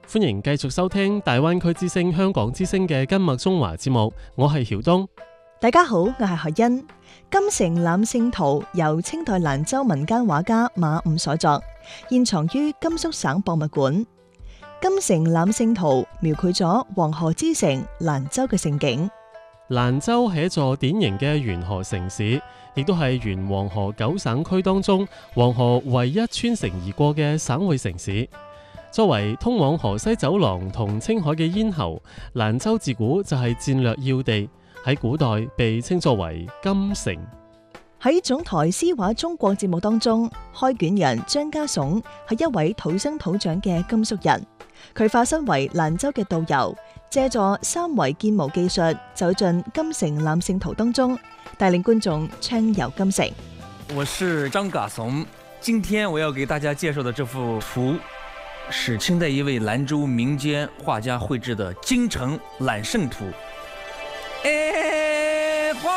歡迎繼續收聽大灣區之聲香港之聲嘅今麥中華節目，我係曉東。 大家好，我係何欣。金城欖勝圖由清代蘭州民間畫家馬伍所作，現藏於甘肅省博物館。金城欖勝圖描繪咗黃河之城蘭州嘅盛景。 蘭州係一座典型嘅沿河城市，亦都係沿黃河9省區當中黃河唯一穿城而過嘅省會城市。作為通往河西走廊同青海嘅咽喉，蘭州自古就係戰略要地，喺古代被稱作為金城。 喺總台詩畫中國節目當中，開卷人張家竦係一位土生土長嘅甘肅人，佢化身為蘭州嘅導遊，借助三維建模技術走進金城欖勝圖當中，帶領觀眾暢遊金城。 我是張家竦，今天我要給大家介紹的這幅圖是清代一位蘭州民間畫家繪製的金城欖勝圖。